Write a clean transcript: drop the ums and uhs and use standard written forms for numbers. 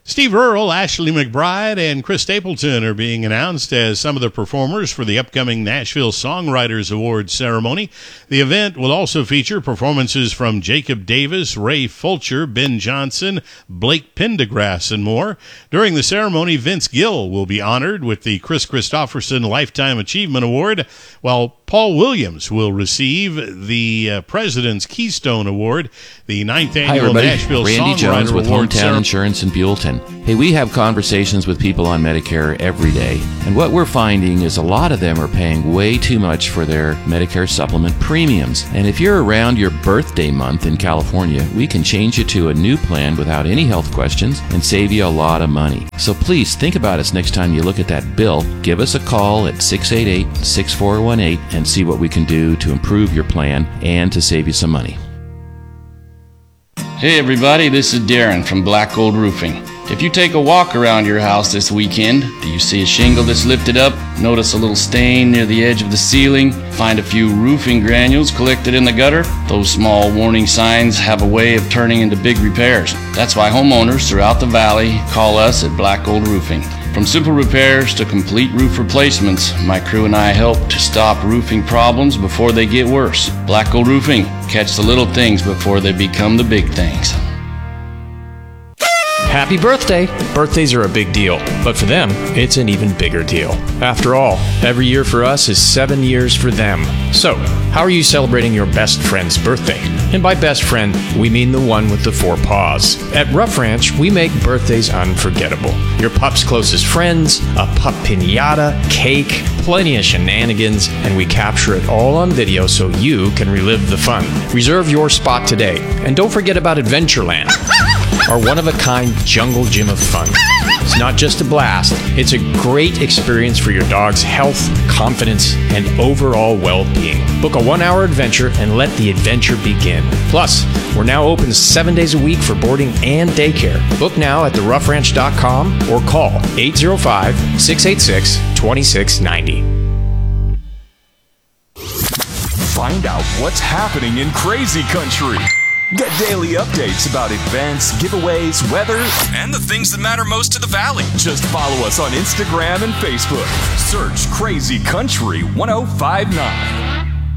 Steve Earle, Ashley McBryde, and Chris Stapleton are being announced as some of the performers for the upcoming Nashville Songwriters Awards ceremony. The event will also feature performances from Jacob Davis, Ray Fulcher, Ben Johnson, Blake Pendergrass, and more. During the ceremony, Vince Gill will be honored with the Chris Christopherson Lifetime Achievement Award, while Paul Williams will receive the President's Keystone Award, the 9th Annual Nashville Randy Songwriter Jones with Awards. Hometown Insurance in Buellton. Hey, we have conversations with people on Medicare every day, and what we're finding is a lot of them are paying way too much for their Medicare supplement premiums. And if you're around your birthday month in California, we can change you to a new plan without any health questions and save you a lot of money. So please think about us next time you look at that bill. Give us a call at 688-6418 and see what we can do to improve your plan and to save you some money. Hey everybody, this is Darren from Black Gold Roofing. If you take a walk around your house this weekend, do you see a shingle that's lifted up? Notice a little stain near the edge of the ceiling? Find a few roofing granules collected in the gutter? Those small warning signs have a way of turning into big repairs. That's why homeowners throughout the valley call us at Black Gold Roofing. From simple repairs to complete roof replacements, my crew and I help to stop roofing problems before they get worse. Black Gold Roofing, catch the little things before they become the big things. Happy birthday! Birthdays are a big deal, but for them, it's an even bigger deal. After all, every year for us is 7 years for them. So, how are you celebrating your best friend's birthday? And by best friend, we mean the one with the 4 paws. At Rough Ranch, we make birthdays unforgettable. Your pup's closest friends, a pup piñata, cake, plenty of shenanigans, and we capture it all on video so you can relive the fun. Reserve your spot today, and don't forget about Adventureland, our one-of-a-kind jungle gym of fun. It's not just a blast, it's a great experience for your dog's health, confidence, and overall well-being. Book a 1-hour adventure and let the adventure begin. Plus, we're now open 7 days a week for boarding and daycare. Book now at theroughranch.com or call 805-686-2690. Find out what's happening in Crazy Country. Get daily updates about events, giveaways, weather, and the things that matter most to the Valley. Just follow us on Instagram and Facebook. Search Crazy Country 1059.